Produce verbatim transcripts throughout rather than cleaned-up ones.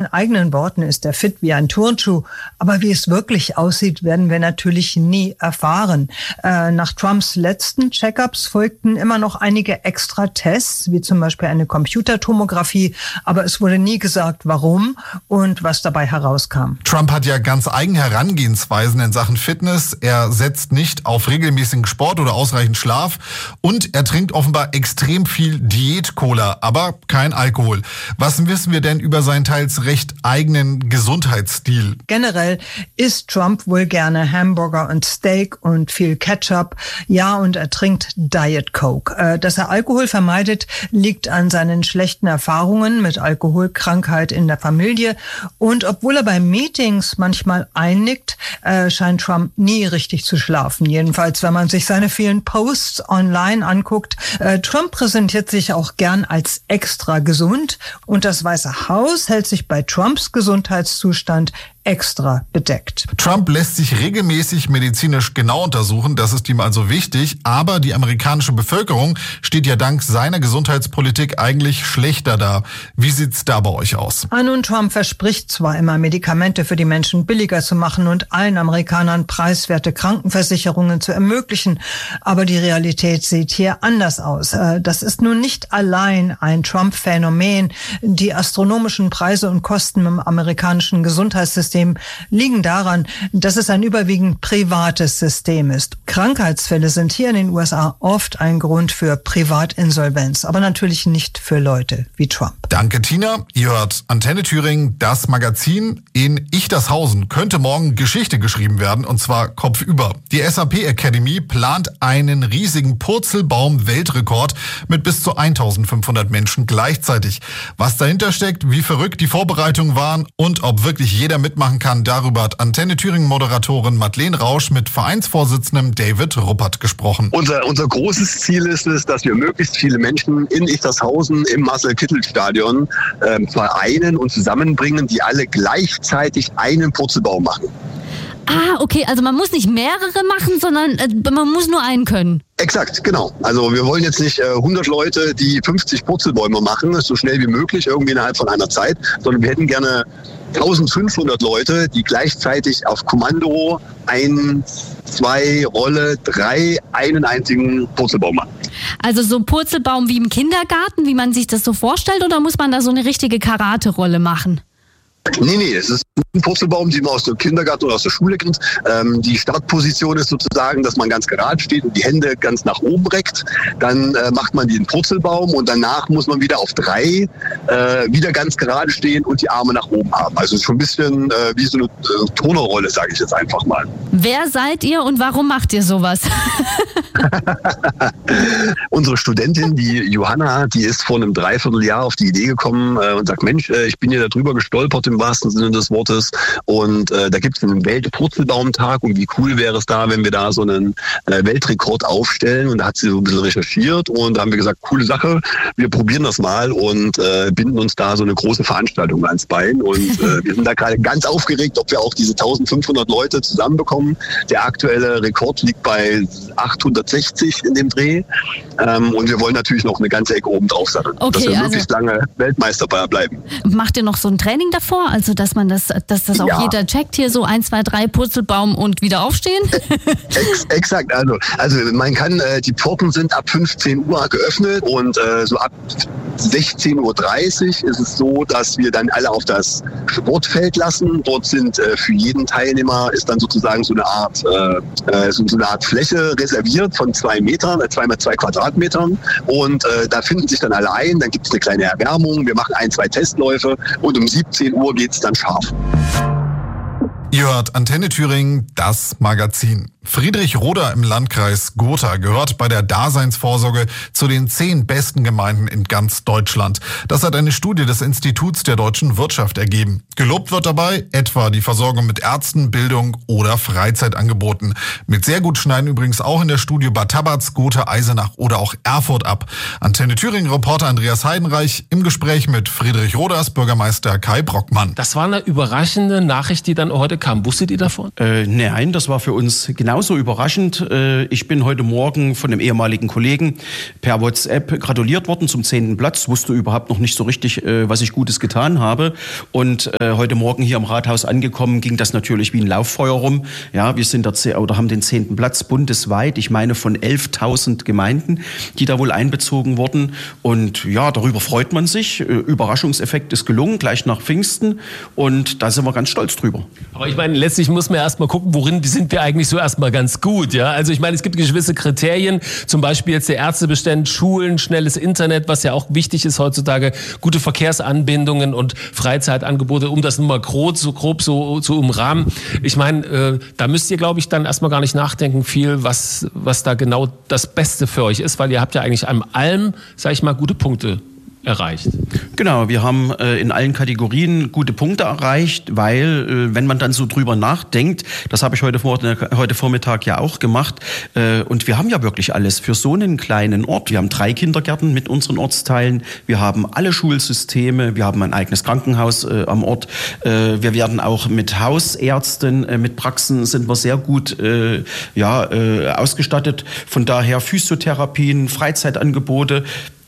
eigenen Worten ist er fit wie ein Turnschuh. Aber wie es wirklich aussieht, werden wir natürlich nie erfahren. Äh, nach Trumps letzten Check-ups folgten immer noch einige extra Tests, wie zum Beispiel eine Computertomographie. Aber es wurde nie gesagt, warum und was dabei herauskam. Trump hat ja ganz eigene Herangehensweisen in Sachen Fitness. Er setzt nicht auf regelmäßigen Sport oder ausreichend Schlaf und er trinkt offenbar extrem viel Diät-Cola, aber kein Alkohol. Was wissen wir denn über seinen teils recht eigenen Gesundheitsstil? Generell isst Trump wohl gerne Hamburger und Steak und viel Ketchup. Ja, und er trinkt Diet Coke. Dass er Alkohol vermeidet, liegt an seinen schlechten Erfahrungen mit Alkoholkrankheit in der Familie. Und obwohl er bei Meetings manchmal einnickt, scheint Trump nie richtig zu schlafen. Jedenfalls, wenn man sich seine vielen Posts online anguckt. Trump präsentiert sich auch gern als extra gesund und das Weiße Haus hält sich bei Trumps Gesundheitszustand extra bedeckt. Trump lässt sich regelmäßig medizinisch genau untersuchen, das ist ihm also wichtig, aber die amerikanische Bevölkerung steht ja dank seiner Gesundheitspolitik eigentlich schlechter da. Wie sieht's da bei euch aus? Nun, Trump verspricht zwar immer, Medikamente für die Menschen billiger zu machen und allen Amerikanern preiswerte Krankenversicherungen zu ermöglichen, aber die Realität sieht hier anders aus. Das ist nun nicht allein ein Trump-Phänomen. Die astronomischen Preise und Kosten im amerikanischen Gesundheitssystem liegen daran, dass es ein überwiegend privates System ist. Krankheitsfälle sind hier in den U S A oft ein Grund für Privatinsolvenz, aber natürlich nicht für Leute wie Trump. Danke, Tina. Ihr hört Antenne Thüringen, das Magazin. In Ichtershausen könnte morgen Geschichte geschrieben werden, und zwar kopfüber. Die S A P Academy plant einen riesigen Purzelbaum-Weltrekord mit bis zu eintausendfünfhundert Menschen gleichzeitig. Was dahinter steckt, wie verrückt die Vorbereitungen waren und ob wirklich jeder mitmachen kann, darüber hat Antenne Thüringen-Moderatorin Madeleine Rausch mit Vereinsvorsitzendem David Ruppert gesprochen. Unser, unser großes Ziel ist es, dass wir möglichst viele Menschen in Ichtershausen im Marcel-Kittel-Stadion äh, vereinen und zusammenbringen, die alle gleichzeitig einen Purzelbaum machen. Ah, okay, also man muss nicht mehrere machen, sondern äh, man muss nur einen können. Exakt, genau. Also wir wollen jetzt nicht äh, hundert Leute, die fünfzig Purzelbäume machen, so schnell wie möglich, irgendwie innerhalb von einer Zeit, sondern wir hätten gerne eintausendfünfhundert Leute, die gleichzeitig auf Kommando ein, zwei, Rolle, drei, einen einzigen Purzelbaum machen. Also so ein Purzelbaum wie im Kindergarten, wie man sich das so vorstellt, oder muss man da so eine richtige Karate-Rolle machen? Nee, nee, es ist ein Purzelbaum, den man aus dem Kindergarten oder aus der Schule kennt. Ähm, die Startposition ist sozusagen, dass man ganz gerade steht und die Hände ganz nach oben reckt. Dann äh, macht man den Purzelbaum und danach muss man wieder auf drei äh, wieder ganz gerade stehen und die Arme nach oben haben. Also schon ein bisschen äh, wie so eine äh, Turnerrolle, sage ich jetzt einfach mal. Wer seid ihr und warum macht ihr sowas? Unsere Studentin, die Johanna, die ist vor einem Dreivierteljahr auf die Idee gekommen äh, und sagt, Mensch, äh, ich bin hier darüber gestolpert im wahrsten Sinne des Wortes und äh, da gibt es einen Weltpurzelbaumtag und wie cool wäre es da, wenn wir da so einen äh, Weltrekord aufstellen, und da hat sie so ein bisschen recherchiert und da haben wir gesagt, coole Sache, wir probieren das mal und äh, binden uns da so eine große Veranstaltung ans Bein und äh, wir sind da gerade ganz aufgeregt, ob wir auch diese eintausendfünfhundert Leute zusammenbekommen. Der aktuelle Rekord liegt bei achthundertsechzig in dem Dreh ähm, und wir wollen natürlich noch eine ganze Ecke oben drauf satteln, okay, dass wir also möglichst lange Weltmeister bleiben. Macht ihr noch so ein Training davor? Also, dass man das, dass das auch ja. jeder checkt, hier so eins, zwei, drei Purzelbaum und wieder aufstehen? Ex, exakt, also, also man kann, äh, die Pforten sind ab fünfzehn Uhr geöffnet und äh, so ab sechzehn Uhr dreißig ist es so, dass wir dann alle auf das Sportfeld lassen. Dort sind äh, für jeden Teilnehmer ist dann sozusagen so eine Art, äh, so, so eine Art Fläche reserviert von zwei Metern, äh, zwei mal zwei Quadratmetern und äh, da finden sich dann alle ein, dann gibt es eine kleine Erwärmung, wir machen ein, zwei Testläufe und um siebzehn Uhr geht es dann scharf. Ihr hört Antenne Thüringen, das Magazin. Friedrich Roda im Landkreis Gotha gehört bei der Daseinsvorsorge zu den zehn besten Gemeinden in ganz Deutschland. Das hat eine Studie des Instituts der deutschen Wirtschaft ergeben. Gelobt wird dabei etwa die Versorgung mit Ärzten, Bildung oder Freizeitangeboten. Mit sehr gut schneiden übrigens auch in der Studie Bad Tabatz, Gotha, Eisenach oder auch Erfurt ab. Antenne Thüringen-Reporter Andreas Heidenreich im Gespräch mit Friedrich Rodas Bürgermeister Kai Brockmann. Das war eine überraschende Nachricht, die dann heute kam. Wusstet ihr davon? Äh, nein, das war für uns genauso überraschend. Äh, ich bin heute Morgen von einem ehemaligen Kollegen per WhatsApp gratuliert worden zum zehnten Platz. Wusste überhaupt noch nicht so richtig, äh, was ich Gutes getan habe. Und äh, heute Morgen hier im Rathaus angekommen, ging das natürlich wie ein Lauffeuer rum. Ja, wir sind da, oder haben den zehnten Platz bundesweit. Ich meine von elftausend Gemeinden, die da wohl einbezogen wurden. Und ja, darüber freut man sich. Äh, Überraschungseffekt ist gelungen, gleich nach Pfingsten. Und da sind wir ganz stolz drüber. Aber ich meine, letztlich muss man erst mal gucken, worin sind wir eigentlich so erstmal ganz gut. Ja? Also ich meine, es gibt gewisse Kriterien, zum Beispiel jetzt der Ärztebestand, Schulen, schnelles Internet, was ja auch wichtig ist heutzutage, gute Verkehrsanbindungen und Freizeitangebote, um das nur mal grob so, grob so zu umrahmen. Ich meine, äh, da müsst ihr, glaube ich, dann erstmal gar nicht nachdenken viel, was, was da genau das Beste für euch ist, weil ihr habt ja eigentlich an allem, sag ich mal, gute Punkte erreicht. Genau, wir haben äh, in allen Kategorien gute Punkte erreicht, weil äh, wenn man dann so drüber nachdenkt, das habe ich heute, vor, heute Vormittag ja auch gemacht, äh, und wir haben ja wirklich alles für so einen kleinen Ort. Wir haben drei Kindergärten mit unseren Ortsteilen, wir haben alle Schulsysteme, wir haben ein eigenes Krankenhaus äh, am Ort, äh, wir werden auch mit Hausärzten, äh, mit Praxen sind wir sehr gut äh, ja, äh, ausgestattet. Von daher Physiotherapien, Freizeitangebote.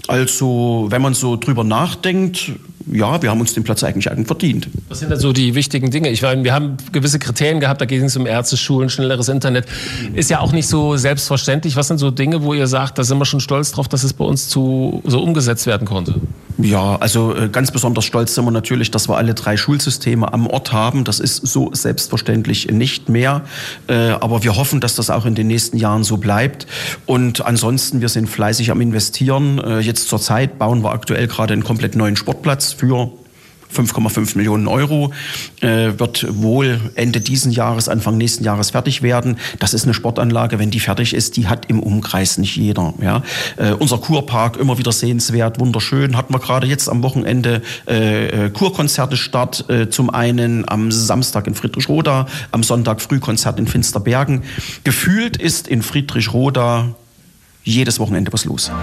Also, wenn man so drüber nachdenkt, ja, wir haben uns den Platz eigentlich eigentlich verdient. Was sind da so die wichtigen Dinge? Ich meine, wir haben gewisse Kriterien gehabt, da ging es um Ärzte, Schulen, schnelleres Internet. Ist ja auch nicht so selbstverständlich. Was sind so Dinge, wo ihr sagt, da sind wir schon stolz drauf, dass es bei uns zu, so umgesetzt werden konnte? Ja, also ganz besonders stolz sind wir natürlich, dass wir alle drei Schulsysteme am Ort haben. Das ist so selbstverständlich nicht mehr. Aber wir hoffen, dass das auch in den nächsten Jahren so bleibt. Und ansonsten, wir sind fleißig am Investieren. Jetzt zur Zeit bauen wir aktuell gerade einen komplett neuen Sportplatz für fünf Komma fünf Millionen Euro, äh, wird wohl Ende diesen Jahres, Anfang nächsten Jahres fertig werden. Das ist eine Sportanlage, wenn die fertig ist, die hat im Umkreis nicht jeder. Ja. Äh, unser Kurpark, immer wieder sehenswert, wunderschön, hatten wir gerade jetzt am Wochenende äh, Kurkonzerte Start, äh, zum einen am Samstag in Friedrichroda, am Sonntag Frühkonzert in Finsterbergen. Gefühlt ist in Friedrichroda jedes Wochenende was los.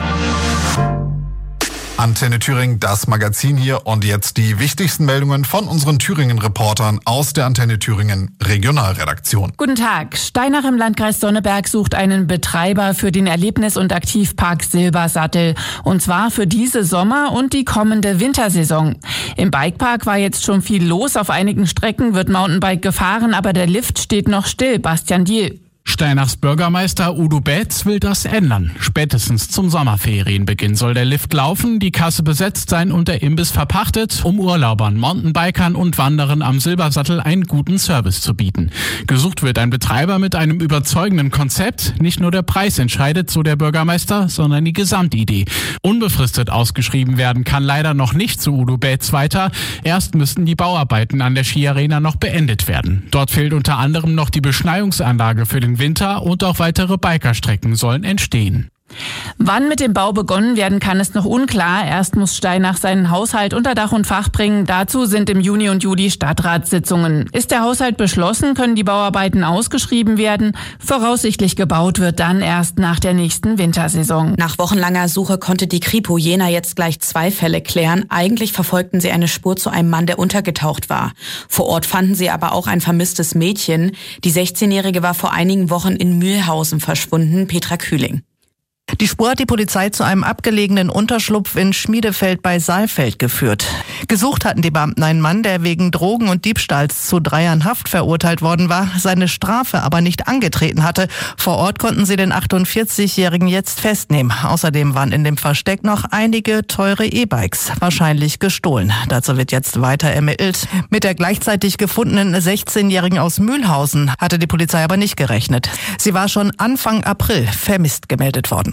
Antenne Thüringen, das Magazin hier, und jetzt die wichtigsten Meldungen von unseren Thüringen-Reportern aus der Antenne Thüringen Regionalredaktion. Guten Tag. Steinach im Landkreis Sonneberg sucht einen Betreiber für den Erlebnis- und Aktivpark Silbersattel. Und zwar für diese Sommer- und die kommende Wintersaison. Im Bikepark war jetzt schon viel los. Auf einigen Strecken wird Mountainbike gefahren, aber der Lift steht noch still. Bastian Diel. Steinachs Bürgermeister Udo Betz will das ändern. Spätestens zum Sommerferienbeginn soll der Lift laufen, die Kasse besetzt sein und der Imbiss verpachtet, um Urlaubern, Mountainbikern und Wanderern am Silbersattel einen guten Service zu bieten. Gesucht wird ein Betreiber mit einem überzeugenden Konzept. Nicht nur der Preis entscheidet, so der Bürgermeister, sondern die Gesamtidee. Unbefristet ausgeschrieben werden kann leider noch nicht, zu Udo Betz weiter. Erst müssten die Bauarbeiten an der Skiarena noch beendet werden. Dort fehlt unter anderem noch die Beschneiungsanlage für den Winter und auch weitere Bikerstrecken sollen entstehen. Wann mit dem Bau begonnen werden kann, ist noch unklar. Erst muss Steinach seinen Haushalt unter Dach und Fach bringen. Dazu sind im Juni und Juli Stadtratssitzungen. Ist der Haushalt beschlossen, können die Bauarbeiten ausgeschrieben werden. Voraussichtlich gebaut wird dann erst nach der nächsten Wintersaison. Nach wochenlanger Suche konnte die Kripo Jena jetzt gleich zwei Fälle klären. Eigentlich verfolgten sie eine Spur zu einem Mann, der untergetaucht war. Vor Ort fanden sie aber auch ein vermisstes Mädchen. Die sechzehnjährige war vor einigen Wochen in Mühlhausen verschwunden. Petra Kühling. Die Spur hat die Polizei zu einem abgelegenen Unterschlupf in Schmiedefeld bei Saalfeld geführt. Gesucht hatten die Beamten einen Mann, der wegen Drogen und Diebstahls zu drei Jahren Haft verurteilt worden war, seine Strafe aber nicht angetreten hatte. Vor Ort konnten sie den achtundvierzigjährigen jetzt festnehmen. Außerdem waren in dem Versteck noch einige teure E-Bikes, wahrscheinlich gestohlen. Dazu wird jetzt weiter ermittelt. Mit der gleichzeitig gefundenen sechzehnjährigen aus Mühlhausen hatte die Polizei aber nicht gerechnet. Sie war schon Anfang April vermisst gemeldet worden.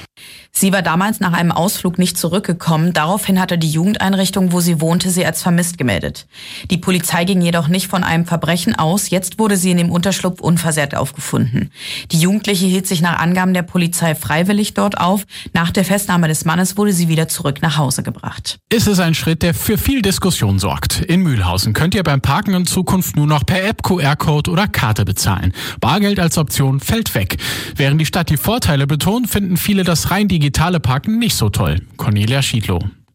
Sie war damals nach einem Ausflug nicht zurückgekommen. Daraufhin hatte die Jugendeinrichtung, wo sie wohnte, sie als vermisst gemeldet. Die Polizei ging jedoch nicht von einem Verbrechen aus. Jetzt wurde sie in dem Unterschlupf unversehrt aufgefunden. Die Jugendliche hielt sich nach Angaben der Polizei freiwillig dort auf. Nach der Festnahme des Mannes wurde sie wieder zurück nach Hause gebracht. Ist es ein Schritt, der für viel Diskussion sorgt. In Mühlhausen könnt ihr beim Parken in Zukunft nur noch per App, Q R-Code oder Karte bezahlen. Bargeld als Option fällt weg. Während die Stadt die Vorteile betont, finden viele das rein digitale Parken nicht so toll. Cornelia Schiedlow.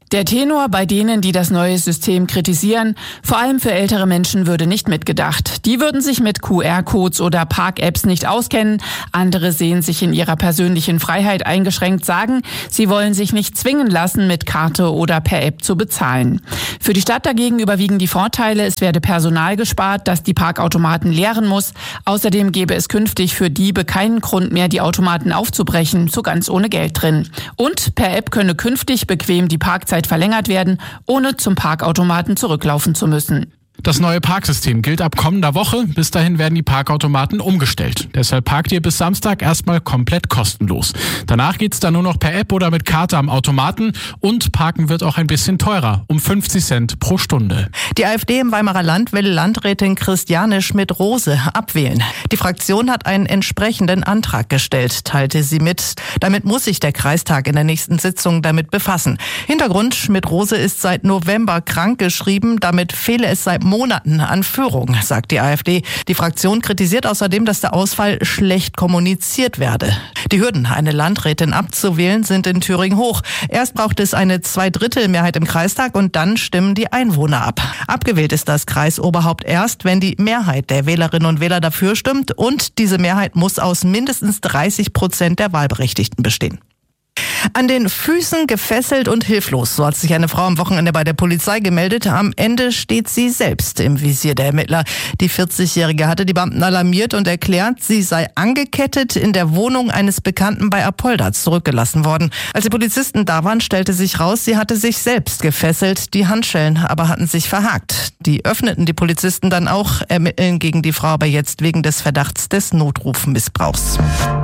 Der Tenor bei denen, die das neue System kritisieren, vor allem für ältere Menschen würde nicht mitgedacht. Die würden sich mit Q R-Codes oder Park-Apps nicht auskennen. Andere sehen sich in ihrer persönlichen Freiheit eingeschränkt, sagen, sie wollen sich nicht zwingen lassen, mit Karte oder per App zu bezahlen. Für die Stadt dagegen überwiegen die Vorteile. Es werde Personal gespart, das die Parkautomaten leeren muss. Außerdem gäbe es künftig für Diebe keinen Grund mehr, die Automaten aufzubrechen, so ganz ohne Geld drin. Und per App könne künftig bequem die Parkzeit verlängert werden, ohne zum Parkautomaten zurücklaufen zu müssen. Das neue Parksystem gilt ab kommender Woche. Bis dahin werden die Parkautomaten umgestellt. Deshalb parkt ihr bis Samstag erstmal komplett kostenlos. Danach geht's dann nur noch per App oder mit Karte am Automaten. Und Parken wird auch ein bisschen teurer, um fünfzig Cent pro Stunde. Die AfD im Weimarer Land will Landrätin Christiane Schmidt-Rose abwählen. Die Fraktion hat einen entsprechenden Antrag gestellt, teilte sie mit. Damit muss sich der Kreistag in der nächsten Sitzung damit befassen. Hintergrund: Schmidt-Rose ist seit November krankgeschrieben. Damit fehle es seit Monaten an Führung, sagt die AfD. Die Fraktion kritisiert außerdem, dass der Ausfall schlecht kommuniziert werde. Die Hürden, eine Landrätin abzuwählen, sind in Thüringen hoch. Erst braucht es eine Zweidrittelmehrheit im Kreistag und dann stimmen die Einwohner ab. Abgewählt ist das Kreisoberhaupt erst, wenn die Mehrheit der Wählerinnen und Wähler dafür stimmt, und diese Mehrheit muss aus mindestens dreißig Prozent der Wahlberechtigten bestehen. An den Füßen gefesselt und hilflos, so hat sich eine Frau am Wochenende bei der Polizei gemeldet. Am Ende steht sie selbst im Visier der Ermittler. Die vierzigjährige hatte die Beamten alarmiert und erklärt, sie sei angekettet in der Wohnung eines Bekannten bei Apolda zurückgelassen worden. Als die Polizisten da waren, stellte sich raus, sie hatte sich selbst gefesselt. Die Handschellen aber hatten sich verhakt. Die öffneten die Polizisten dann auch, ermitteln gegen die Frau aber jetzt wegen des Verdachts des Notrufmissbrauchs.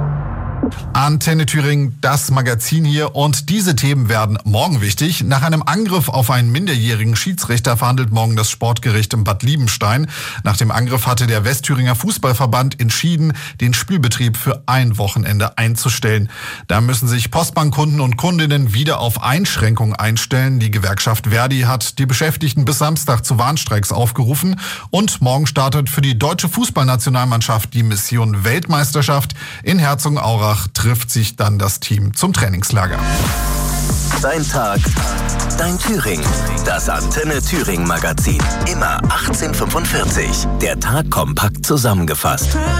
Antenne Thüringen, das Magazin hier, und diese Themen werden morgen wichtig. Nach einem Angriff auf einen minderjährigen Schiedsrichter verhandelt morgen das Sportgericht in Bad Liebenstein. Nach dem Angriff hatte der Westthüringer Fußballverband entschieden, den Spielbetrieb für ein Wochenende einzustellen. Da müssen sich Postbankkunden und Kundinnen wieder auf Einschränkungen einstellen. Die Gewerkschaft Verdi hat die Beschäftigten bis Samstag zu Warnstreiks aufgerufen, und morgen startet für die deutsche Fußballnationalmannschaft die Mission Weltmeisterschaft. In Herzogenaurach trifft sich dann das Team zum Trainingslager. Dein Tag, dein Thüringen. Das Antenne Thüringen Magazin. Immer achtzehn Uhr fünfundvierzig. Der Tag kompakt zusammengefasst.